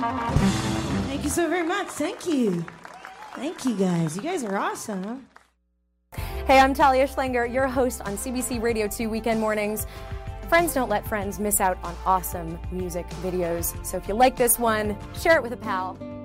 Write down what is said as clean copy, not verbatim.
Thank you so very much. Thank you. Thank you, guys. You guys are awesome. Hey, I'm Talia Schlanger, your host on CBC Radio 2 Weekend Mornings. Friends don't let friends miss out on awesome music videos. So if you like this one, share it with a pal.